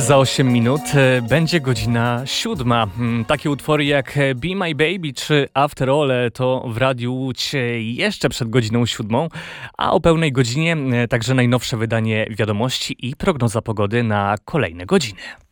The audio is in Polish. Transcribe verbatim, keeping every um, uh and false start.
Za osiem minut e, będzie godzina siódma. Mm, Takie utwory jak e, Be My Baby czy After All e, to w Radiu Łódź e, jeszcze przed godziną siódmą, a o pełnej godzinie e, także najnowsze wydanie wiadomości i prognoza pogody na kolejne godziny.